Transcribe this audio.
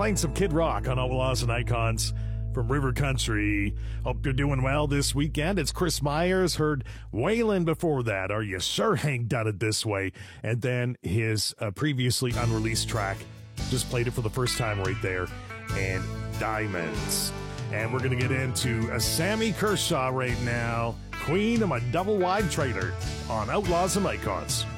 Playing some Kid Rock on Outlaws and Icons from River Country. Hope you're doing well this weekend. It's Chris Myers. Heard Waylon before that. Are You Sure Hank Done It This Way? And then his previously unreleased track. Just played it for the first time right there. And Diamonds. And we're going to get into Sammy Kershaw right now. Queen of my double wide trailer on Outlaws and Icons.